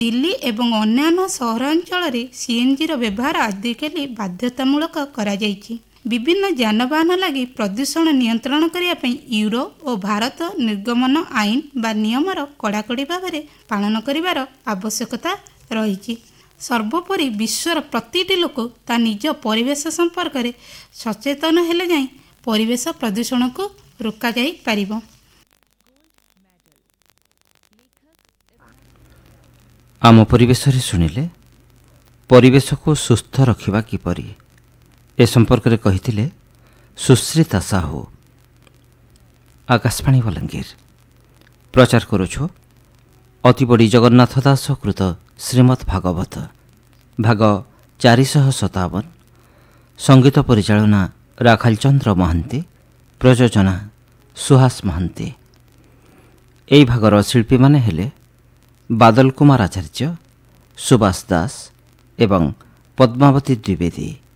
ଦିଲ୍ଲୀ ଏବଂ ଅନ୍ୟାନ୍ୟ ସହରାଞ୍ଚଳରେ ସିଏନ୍ଜିର ବ୍ୟବହାର ଆଜିକାଲି ବାଧ୍ୟତାମୂଳକ କରାଯାଇଛି। ବିଭିନ୍ନ ଯାନବାହନ ଲାଗି ପ୍ରଦୂଷଣ ନିୟନ୍ତ୍ରଣ କରିବା ପାଇଁ ୟୁରୋ ଓ ଭାରତ ନିର୍ଗମନ ଆଇନ ବା ନିୟମର କଡ଼ାକଡ଼ି ଭାବରେ ପାଳନ କରିବାର ଆବଶ୍ୟକତା ରହିଛି। ସର୍ବୋପରି ବିଶ୍ୱର ପ୍ରତିଟି ଲୋକ ତା ନିଜ ପରିବେଶ ସମ୍ପର୍କରେ ସଚେତନ ହେଲେ ଯାଇ ପରିବେଶ ପ୍ରଦୂଷଣକୁ ରୋକାଯାଇପାରିବ। ଆମ ପରିବେଶରେ ଶୁଣିଲେ ପରିବେଶକୁ ସୁସ୍ଥ ରଖିବା କିପରି, ଏ ସମ୍ପର୍କରେ କହିଥିଲେ ସୁଶ୍ରୀତା ସାହୁ। ଆକାଶବାଣୀ ବଲାଙ୍ଗୀର। ପ୍ରଚାର କରୁଛୁ ଅତିବଡ଼ି ଜଗନ୍ନାଥ ଦାସ କୃତ ଶ୍ରୀମଦ୍ ଭାଗବତ ଭାଗ 457। ସଙ୍ଗୀତ ପରିଚାଳନା ରାଖାଲଚନ୍ଦ୍ର ମହାନ୍ତି, ପ୍ରଯୋଜନା ସୁହାସ ମହାନ୍ତି। ଏହି ଭାଗର ଶିଳ୍ପୀମାନେ ହେଲେ ବାଦଲ କୁମାର ଆଚାର୍ଯ୍ୟ, ସୁବାସ ଦାସ ଏବଂ ପଦ୍ମାବତୀ ଦ୍ୱିବେଦୀ।